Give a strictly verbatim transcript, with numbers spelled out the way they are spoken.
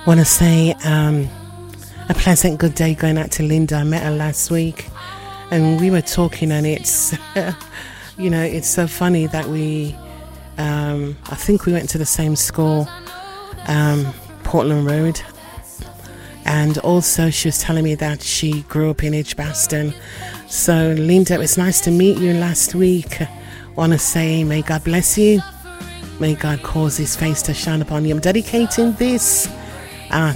Want to say um, a pleasant good day going out to Linda. I met her last week and we were talking, and it's, you know, it's so funny that we, um, I think we went to the same school, um, Portland Road. And also she was telling me that she grew up in Edgbaston. So Linda, it's nice to meet you last week. Want to say may God bless you. May God cause his face to shine upon you. I'm dedicating this uh,